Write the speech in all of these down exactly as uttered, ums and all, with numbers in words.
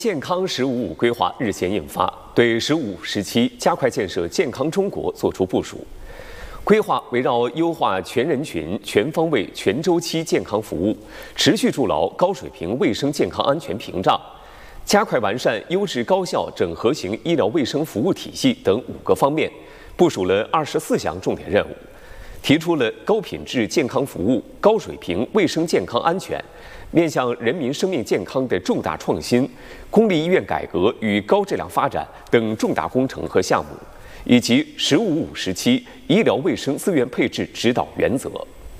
健康“十五五”规划日前印发，对“十五五”时期加快建设健康中国作出部署。规划围绕优化全人群、全方位、全周期健康服务，持续筑牢高水平卫生健康安全屏障，加快完善优质高效整合型医疗卫生服务体系等五个方面，部署了二十四项重点任务，提出了高品质健康服务、高水平卫生健康安全、面向人民生命健康的重大创新、公立医院改革与高质量发展等重大工程和项目，以及“十五五”时期医疗卫生资源配置指导原则。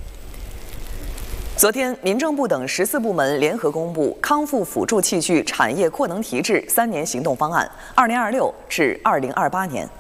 昨天，民政部等十四部门联合公布康复辅助器具产业扩能提质三年行动方案（二零二六至二零二八年）。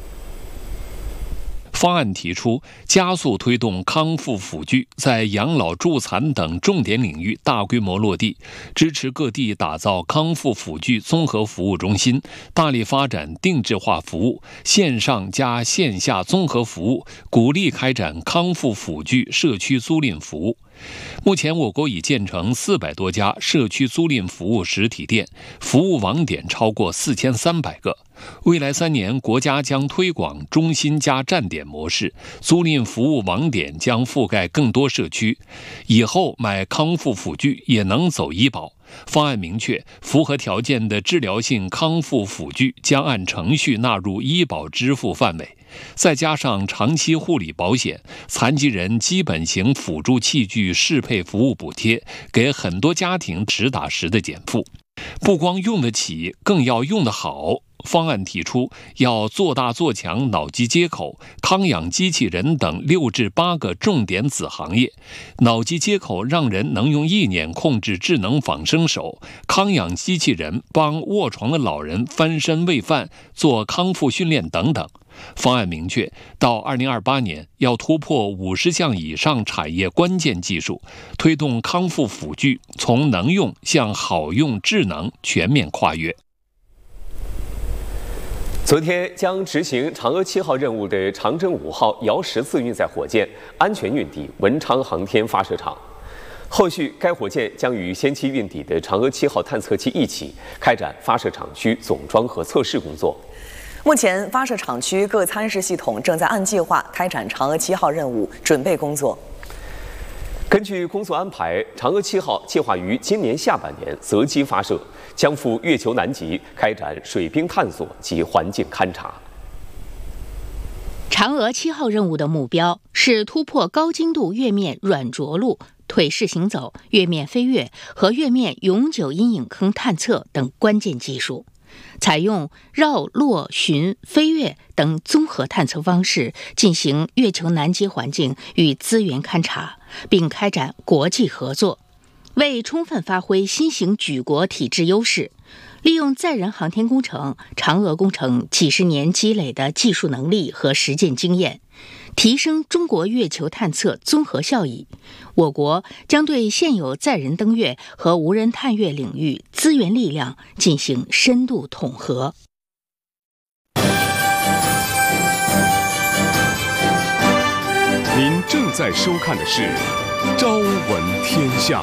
方案提出，加速推动康复辅具在养老助残等重点领域大规模落地，支持各地打造康复辅具综合服务中心，大力发展定制化服务、线上加线下综合服务，鼓励开展康复辅具社区租赁服务。目前，我国已建成四百多家社区租赁服务实体店，服务网点超过四千三百个。未来三年，国家将推广中心加站点模式，租赁服务网点将覆盖更多社区。以后买康复辅具也能走医保。方案明确，符合条件的治疗性康复辅具将按程序纳入医保支付范围。再加上长期护理保险、残疾人基本型辅助器具适配服务补贴，给很多家庭实打实的减负。不光用得起，更要用得好。方案提出，要做大做强脑机接口、康养机器人等六至八个重点子行业。脑机接口让人能用意念控制智能仿生手，康养机器人帮卧床的老人翻身喂饭、做康复训练等等。方案明确，到二零二八年要突破五十项以上产业关键技术，推动康复辅具从能用向好用智能全面跨越。 昨天将执行嫦娥七号任务的长征五号遥十四运载火箭安全运抵文昌航天发射场。后续，该火箭将与先期运抵的嫦娥七号探测器一起开展发射场区总装和测试工作。 目前，发射场区各参试系统正在按计划开展嫦娥七号任务准备工作。 根据工作安排，嫦娥七号计划于今年下半年择机发射，将赴月球南极开展水冰探索及环境勘察。 嫦娥七号任务的目标是突破高精度月面软着陆、腿式行走、月面飞跃和月面永久阴影坑探测等关键技术。采用绕、落、巡、飞跃等综合探测方式进行月球南极环境与资源勘察，并开展国际合作。为充分发挥新型举国体制优势，利用载人航天工程、嫦娥工程几十年积累的技术能力和实践经验，提升中国月球探测综合效益，我国将对现有载人登月和无人探月领域资源力量进行深度统合。 您正在收看的是《朝闻天下》。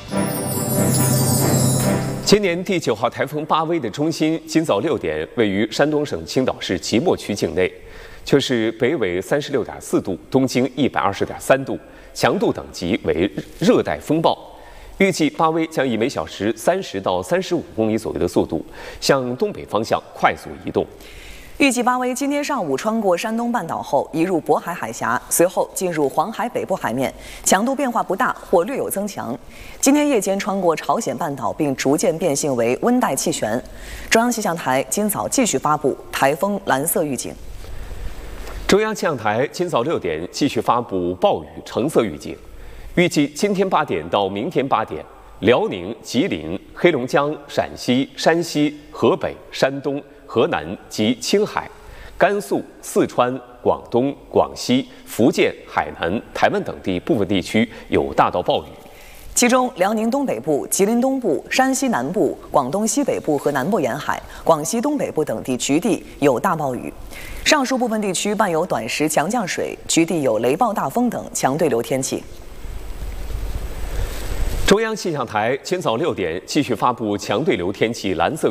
今年第九号台风巴威的中心今早六点位于山东省青岛市即墨区境内，却是北纬三十六点四度，东经一百二十点三度，强度等级为热带风暴。预计巴威将以每小时三十到三十五公里左右的速度向东北方向快速移动。 预计巴威今天上午穿过山东半岛后移入渤海海峡，随后进入黄海北部海面，强度变化不大或略有增强。今天夜间穿过朝鲜半岛，并逐渐变性为温带气旋。中央气象台今早继续发布台风蓝色预警。 中央气象台今早六点继续发布暴雨橙色预警，预计今天八点到明天八点，辽宁、吉林、黑龙江、陕西、山西、河北、山东、河南及青海、甘肃、四川、广东、广西、福建、海南、台湾等地部分地区有大到暴雨。 其中，辽宁东北部、吉林东部、山西南部、广东西北部和南部沿海、广西东北部等地局地有大暴雨，上述部分地区伴有短时强降水，局地有雷暴大风等强对流天气。 中央气象台今早六点继续发布强对流天气蓝色